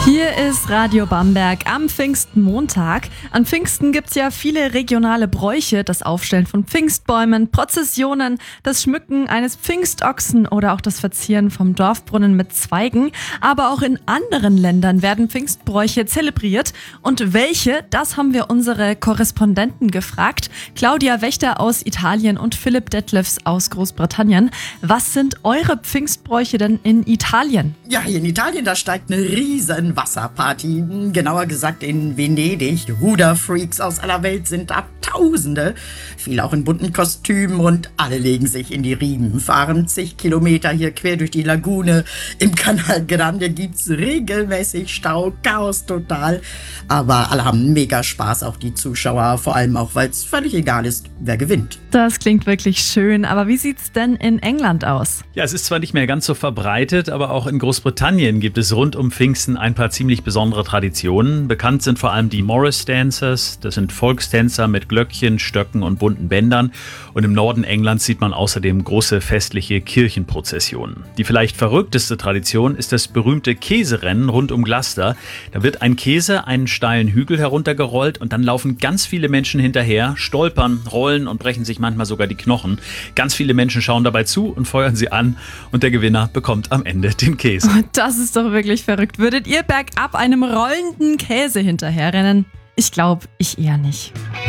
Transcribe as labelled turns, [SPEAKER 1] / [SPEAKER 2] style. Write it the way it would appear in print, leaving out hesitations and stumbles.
[SPEAKER 1] Hier ist Radio Bamberg am Pfingstmontag. An Pfingsten gibt's ja viele regionale Bräuche, das Aufstellen von Pfingstbäumen, Prozessionen, das Schmücken eines Pfingstochsen oder auch das Verzieren vom Dorfbrunnen mit Zweigen. Aber auch in anderen Ländern werden Pfingstbräuche zelebriert. Und welche, das haben wir unsere Korrespondenten gefragt. Claudia Wächter aus Italien und Philipp Detlefs aus Großbritannien. Was sind eure Pfingstbräuche denn in Italien?
[SPEAKER 2] Ja, hier in Italien, da steigt eine riesen Wasserparty. Genauer gesagt in Venedig. Ruderfreaks aus aller Welt sind da Tausende. Viele auch in bunten Kostümen und alle legen sich in die Riemen. Fahren zig Kilometer hier quer durch die Lagune. Im Canal Grande gibt's regelmäßig Stau, Chaos total. Aber alle haben mega Spaß, auch die Zuschauer. Vor allem auch, weil es völlig egal ist, wer gewinnt.
[SPEAKER 1] Das klingt wirklich schön, aber wie sieht's denn in England aus?
[SPEAKER 3] Ja, es ist zwar nicht mehr ganz so verbreitet, aber auch in Großbritannien gibt es rund um Pfingsten ein paar ziemlich besondere Traditionen. Bekannt sind vor allem die Morris Dancers. Das sind Volkstänzer mit Glöckchen, Stöcken und bunten Bändern. Und im Norden Englands sieht man außerdem große festliche Kirchenprozessionen. Die vielleicht verrückteste Tradition ist das berühmte Käserennen rund um Gloucester. Da wird ein Käse einen steilen Hügel heruntergerollt und dann laufen ganz viele Menschen hinterher, stolpern, rollen und brechen sich manchmal sogar die Knochen. Ganz viele Menschen schauen dabei zu und feuern sie an und der Gewinner bekommt am Ende den Käse.
[SPEAKER 1] Das ist doch wirklich verrückt. Würdet ihr bergab einem rollenden Käse hinterherrennen? Ich glaube, ich eher nicht.